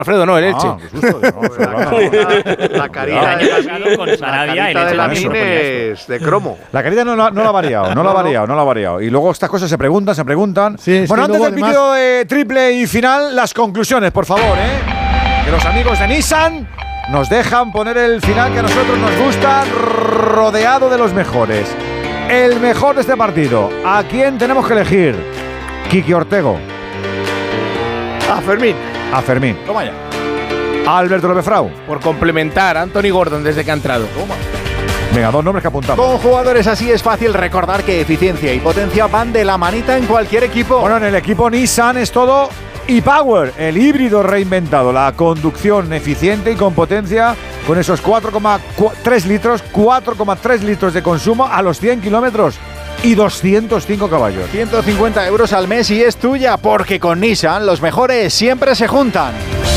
Alfredo, no, el Elche. Qué susto, La carita con Sarabia y de le la echan es de cromo. La carita no la ha variado, no la ha variado. Y luego estas cosas se preguntan. Sí, Bueno, antes luego, del vídeo triple y final, las conclusiones, por favor, que los amigos de Nissan nos dejan poner el final que a nosotros nos gusta, rodeado de los mejores. El mejor de este partido. ¿A quién tenemos que elegir? Kiki Ortego. A Fermín. Toma ya. Alberto Lobefrau. Por complementar a Anthony Gordon desde que ha entrado. Venga, dos nombres que apuntamos. Con jugadores así es fácil recordar que eficiencia y potencia van de la manita en cualquier equipo. Bueno, en el equipo Nissan es todo e-Power, el híbrido reinventado, la conducción eficiente y con potencia, con esos 4,3 litros de consumo a los 100 kilómetros y 205 caballos. 150 euros al mes y es tuya, porque con Nissan los mejores siempre se juntan.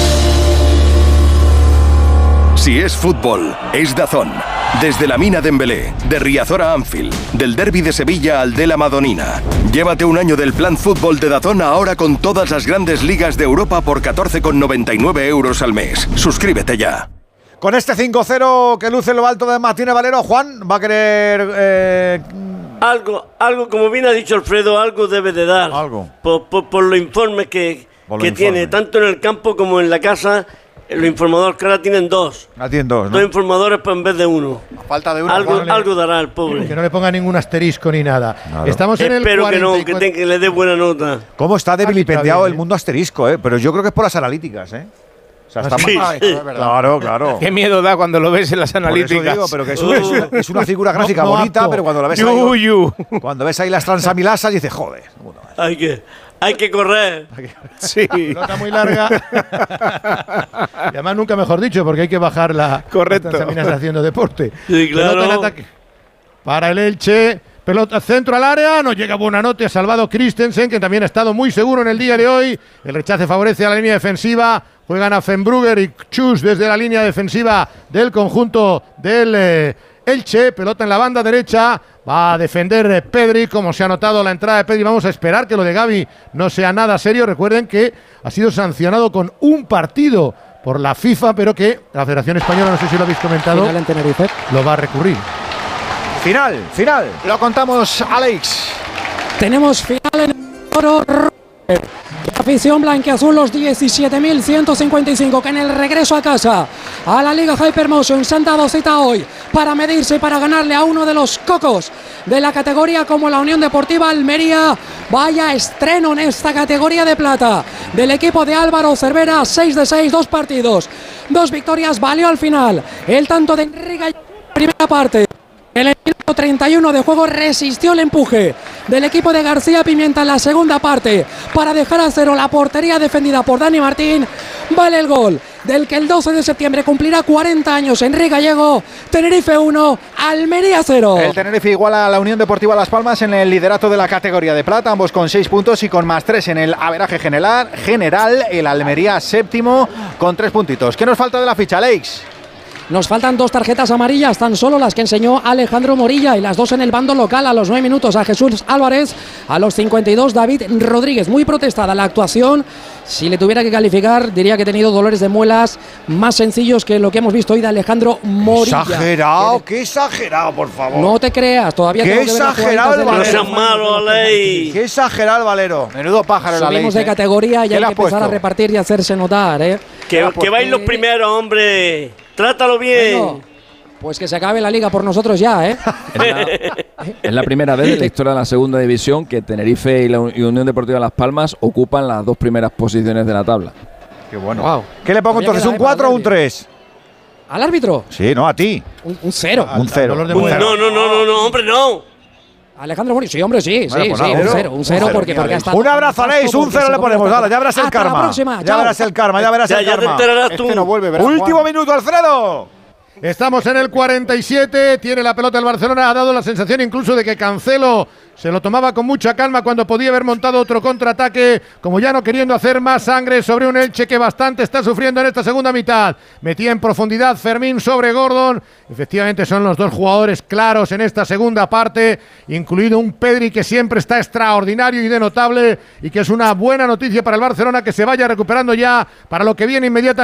Si es fútbol, es DAZN. Desde la Mina Dembélé, de Riazor a Anfield, del Derbi de Sevilla al de la Madonina. Llévate un año del plan fútbol de DAZN ahora con todas las grandes ligas de Europa por 14,99 euros al mes. Suscríbete ya. Con este 5-0 que luce en lo alto de Martínez Valero, Juan va a querer... Algo, como bien ha dicho Alfredo, algo debe de dar. Algo. Por los informes que tiene, tanto en el campo como en la casa. Los informadores que ahora tienen dos. Tienen dos, ¿no? Dos informadores en vez de uno. A falta de uno. Algo dará el pobre. Que no le ponga ningún asterisco ni nada. Claro. Estamos en Espero el 44. que le dé buena nota. ¿Cómo está debilipendiado bien, el mundo asterisco, Pero yo creo que es por las analíticas, O sea, está Sí, mal. sí. Claro. Qué miedo da cuando lo ves en las Por eso analíticas. digo, pero que es una figura gráfica No bonita, apto. pero cuando la ves ahí, Yuyu. cuando ves ahí las transamilasas dices, joder. Hay que correr. Sí. Pelota muy larga. Y además nunca mejor dicho, porque hay que bajar la Correcto. las transaminas haciendo deporte. Sí, claro. Pelota en ataque. Para el Elche. Pelota centro al área. No llega Buonanotte. Ha salvado Christensen, que también ha estado muy seguro en el día de hoy. El rechace favorece a la línea defensiva. Juegan a Fenbrugger y Chus desde la línea defensiva del conjunto del Elche. Pelota en la banda derecha. Va a defender Pedri, como se ha notado la entrada de Pedri. Vamos a esperar que lo de Gavi no sea nada serio. Recuerden que ha sido sancionado con un partido por la FIFA, pero que la Federación Española, no sé si lo habéis comentado, Final en Tenerife. lo va a recurrir. Final. Lo contamos, Alex. Tenemos final en el Oro. Afición blanquiazul, los 17.155 que en el regreso a casa a la Liga Hypermotion se han dado cita hoy para medirse, para ganarle a uno de los cocos de la categoría como la Unión Deportiva Almería. Vaya estreno en esta categoría de plata del equipo de Álvaro Cervera. 6 de 6, 2 partidos, 2 victorias, valió al final el tanto de Enrique en la primera parte. En el minuto 31 de juego resistió el empuje del equipo de García Pimienta en la segunda parte para dejar a cero la portería defendida por Dani Martín. Vale el gol del que el 12 de septiembre cumplirá 40 años Enrique Gallego. Tenerife 1, Almería 0. El Tenerife iguala a la Unión Deportiva Las Palmas en el liderato de la categoría de plata, ambos con 6 puntos y con más 3 en el averaje general. El Almería séptimo con 3 puntitos. ¿Qué nos falta de la ficha, Alex? Nos faltan 2 tarjetas amarillas, tan solo las que enseñó Alejandro Morilla, y las 2 en el bando local. A los 9 minutos a Jesús Álvarez, a los 52 David Rodríguez. Muy protestada la actuación. Si le tuviera que calificar, diría que ha tenido dolores de muelas más sencillos que lo que hemos visto hoy de Alejandro Morilla. Qué exagerado, por favor. No te creas, todavía Qué tengo que ver las exagerado jugaditas el de No Valero. seas malo, Aley. Qué exagerado el Valero. Menudo pájaro la Alex. Subimos de categoría y ¿Qué hay le que has puesto? empezar a repartir y hacerse notar, Que vais los primeros, hombre. Trátalo bien. Bueno, pues que se acabe la liga por nosotros ya, Es la primera vez en la historia de la segunda división que Tenerife y la Unión Deportiva Las Palmas ocupan las 2 primeras posiciones de la tabla. Qué bueno. Wow. ¿Qué le pongo Habría entonces? que ¿Un dar 4 o un para 3? ¿Al árbitro? Sí, no, a ti. Un 0. Un 0. dolor de Un muela. cero. No, hombre, no. Alejandro Morilla, sí, hombre, sí, Bueno, pues nada, un un 0 un cero, porque mira, ha estado. Un abrazo, Aleix, un 0 le ponemos. Dale, ya verás el Hasta la karma. próxima, Ya chao. verás el karma, ya verás el Ya te karma. enterarás tú. Este no vuelve, ¿verdad, Último Juan? minuto, Alfredo. Estamos en el 47, tiene la pelota el Barcelona, ha dado la sensación incluso de que Cancelo se lo tomaba con mucha calma cuando podía haber montado otro contraataque, como ya no queriendo hacer más sangre sobre un Elche que bastante está sufriendo en esta segunda mitad. Metía en profundidad Fermín sobre Gordon. Efectivamente son los dos jugadores claros en esta segunda parte, incluido un Pedri que siempre está extraordinario y de notable, y que es una buena noticia para el Barcelona que se vaya recuperando ya para lo que viene inmediatamente.